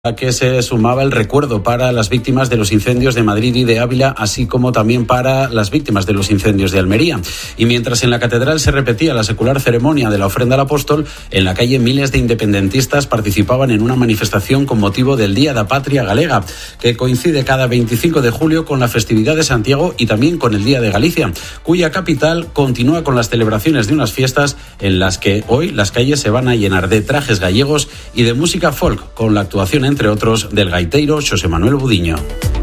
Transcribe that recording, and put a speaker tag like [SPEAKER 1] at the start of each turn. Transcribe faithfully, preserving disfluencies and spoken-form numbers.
[SPEAKER 1] a que se sumaba el recuerdo para las víctimas de los incendios de Madrid y de Ávila, así como también para las víctimas de los incendios de Almería. Y mientras en la catedral se repetía la secular ceremonia de la ofrenda al apóstol, en la calle miles de independentistas participaban en una manifestación con motivo del Día da Patria Galega, que coincide cada veinticinco de julio con la festividad de Santiago y también con el Día de Galicia, cuya capital continúa con las celebraciones de unas fiestas en las que hoy las calles se van a llenar de trajes gallegos y de música folk, con la actuación, entre otros, del gaitero Xosé Manuel Budiño.